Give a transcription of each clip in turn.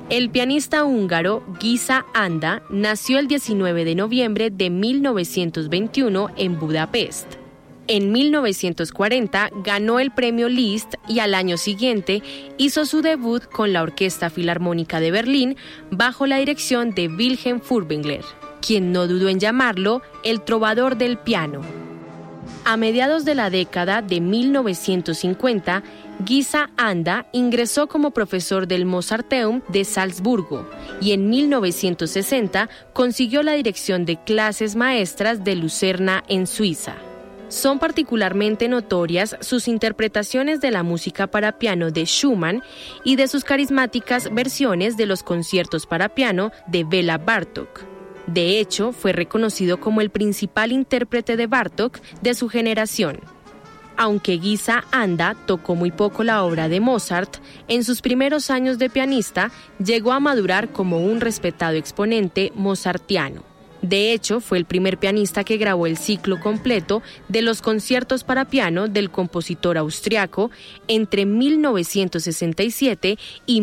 El pianista húngaro Géza Anda nació el 19 de noviembre de 1921 en Budapest. En 1940 ganó el premio Liszt y al año siguiente hizo su debut con la Orquesta Filarmónica de Berlín bajo la dirección de Wilhelm Furtwängler, quien no dudó en llamarlo el trovador del piano. A mediados de la década de 1950, Géza Anda ingresó como profesor del Mozarteum de Salzburgo y en 1960 consiguió la dirección de clases maestras de Lucerna en Suiza. Son particularmente notorias sus interpretaciones de la música para piano de Schumann y de sus carismáticas versiones de los conciertos para piano de Béla Bartók. De hecho, fue reconocido como el principal intérprete de Bartók de su generación. Aunque Géza Anda tocó muy poco la obra de Mozart, en sus primeros años de pianista llegó a madurar como un respetado exponente mozartiano. De hecho, fue el primer pianista que grabó el ciclo completo de los conciertos para piano del compositor austriaco entre 1967 y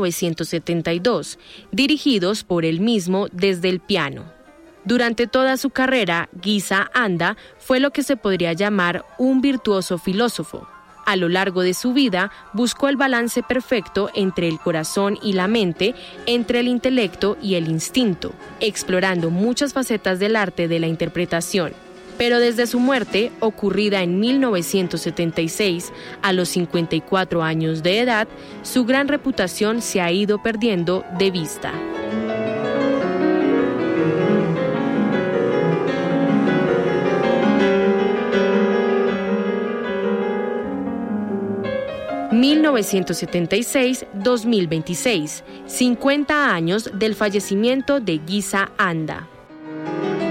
1972, dirigidos por él mismo desde el piano. Durante toda su carrera, Géza Anda fue lo que se podría llamar un virtuoso filósofo. A lo largo de su vida, buscó el balance perfecto entre el corazón y la mente, entre el intelecto y el instinto, explorando muchas facetas del arte de la interpretación. Pero desde su muerte, ocurrida en 1976, a los 54 años de edad, su gran reputación se ha ido perdiendo de vista. 1976-2026, 50 años del fallecimiento de Géza Anda.